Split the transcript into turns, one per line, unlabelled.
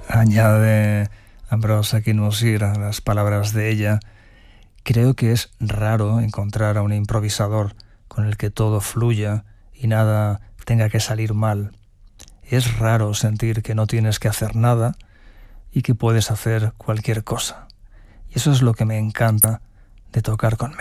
Añade Ambrosa Kingmusir a las palabras de ella. Creo que es raro encontrar a un improvisador con el que todo fluya y nada tenga que salir mal. Es raro sentir que no tienes que hacer nada y que puedes hacer cualquier cosa. Y eso es lo que me encanta de tocar con